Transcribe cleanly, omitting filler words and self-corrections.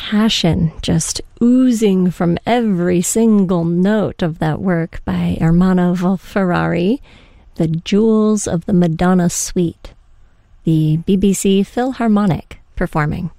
passion just oozing from every single note of that work by Ermanno Wolf-Ferrari, The Jewels of the Madonna Suite, the BBC Philharmonic performing.